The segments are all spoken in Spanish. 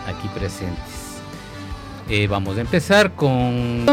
aquí presentes. Vamos a empezar con...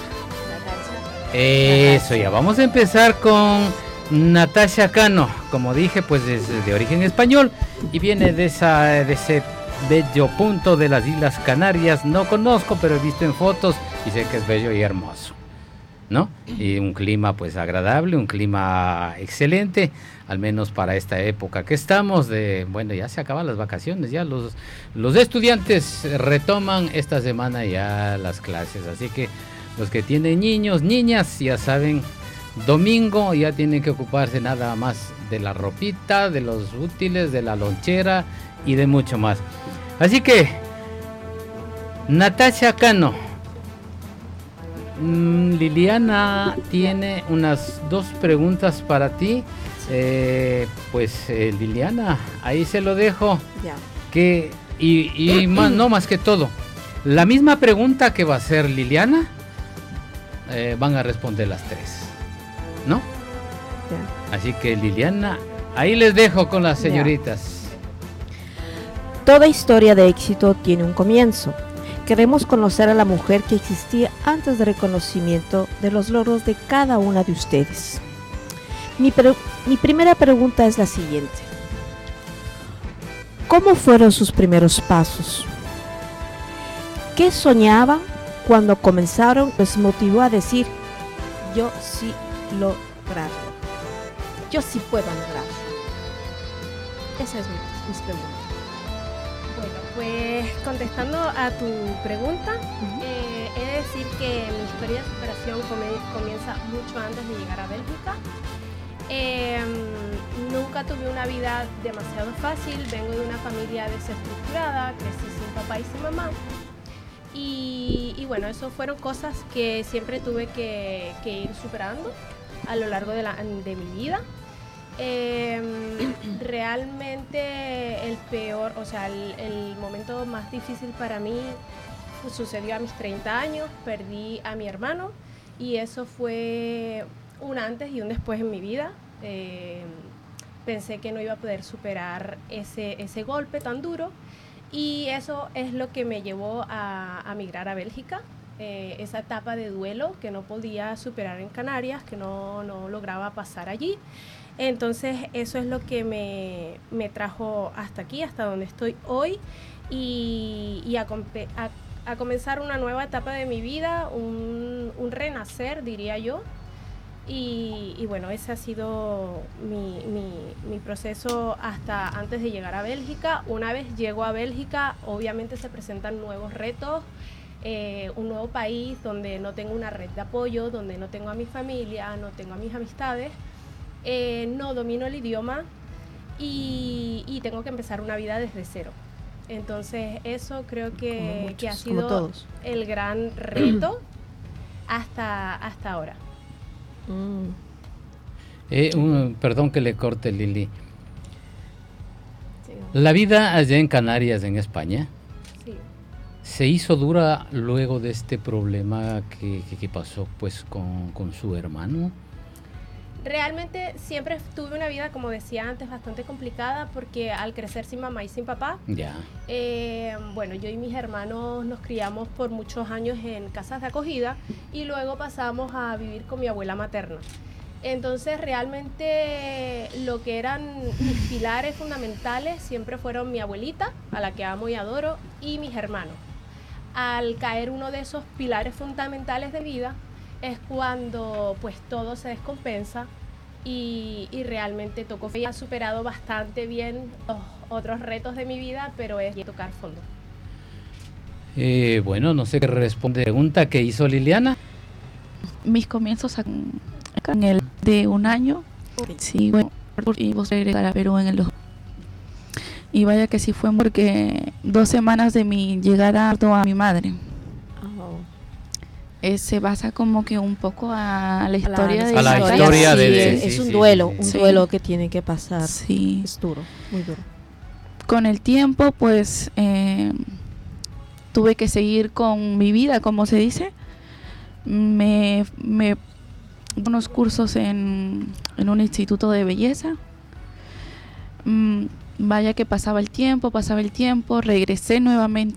Eso ya, vamos a empezar con Natasha Cano. Como dije, pues es de origen español y viene de ese bello punto de las Islas Canarias. No conozco, pero he visto en fotos y sé que es bello y hermoso, ¿no? Y un clima pues agradable, un clima excelente, al menos para esta época que estamos bueno, ya se acaban las vacaciones, ya los estudiantes retoman esta semana ya las clases, así que los que tienen niños, niñas, ya saben, domingo ya tienen que ocuparse nada más de la ropita, de los útiles, de la lonchera y de mucho más. Así que, Natasha Cano, Liliana tiene unas 2 preguntas para ti. Liliana, ahí se lo dejo. Ya. Y no más que todo, la misma pregunta que va a hacer Liliana, van a responder las 3, ¿no? Ya. Así que Liliana, ahí les dejo con las señoritas. Toda historia de éxito tiene un comienzo. Queremos conocer a la mujer que existía antes del reconocimiento de los logros de cada una de ustedes. Mi primera pregunta es la siguiente. ¿Cómo fueron sus primeros pasos? ¿Qué soñaban cuando comenzaron? Les motivó a decir, yo sí lograrlo. Yo sí puedo lograrlo. Esa es mis preguntas. Bueno, pues contestando a tu pregunta, he de decir que mi historia de superación comienza mucho antes de llegar a Bélgica. Nunca tuve una vida demasiado fácil, vengo de una familia desestructurada, crecí sin papá y sin mamá. Y bueno, eso fueron cosas que siempre tuve que ir superando a lo largo de mi vida. Realmente el momento más difícil para mí sucedió a mis 30 años, perdí a mi hermano y eso fue un antes y un después en mi vida. Pensé que no iba a poder superar ese golpe tan duro y eso es lo que me llevó a migrar a Bélgica. Esa etapa de duelo que no podía superar en Canarias, que no lograba pasar allí. Entonces eso es lo que me trajo hasta aquí, hasta donde estoy hoy y a comenzar una nueva etapa de mi vida, un renacer, diría yo. Y bueno, ese ha sido mi proceso hasta antes de llegar a Bélgica. Una vez llego a Bélgica, obviamente se presentan nuevos retos, un nuevo país donde no tengo una red de apoyo, donde no tengo a mi familia, no tengo a mis amistades, no domino el idioma y tengo que empezar una vida desde cero. Entonces eso creo que ha sido el gran reto hasta ahora. Perdón que le corte, Lili. Sí. La vida allá en Canarias, en España, sí, se hizo dura luego de este problema que pasó pues con su hermano. Realmente siempre tuve una vida, como decía antes, bastante complicada porque al crecer sin mamá y sin papá, bueno, yo y mis hermanos nos criamos por muchos años en casas de acogida y luego pasamos a vivir con mi abuela materna. Entonces realmente lo que eran mis pilares fundamentales siempre fueron mi abuelita, a la que amo y adoro, y mis hermanos. Al caer uno de esos pilares fundamentales de vida, es cuando pues todo se descompensa y realmente tocó. He superado bastante bien los otros retos de mi vida, pero es tocar fondo. Bueno, no sé qué responde la pregunta que hizo Liliana. Mis comienzos en el de un año, sí, bueno, y vos regresar a Perú en el 2. Y vaya que sí fue porque 2 semanas de mi llegada a mi madre. Se basa como que un poco a la historia de la historia de es un duelo, duelo que tiene que pasar. Sí. Es duro, muy duro. Con el tiempo, pues, tuve que seguir con mi vida, como se dice. Me unos cursos en un instituto de belleza. Vaya que pasaba el tiempo, regresé nuevamente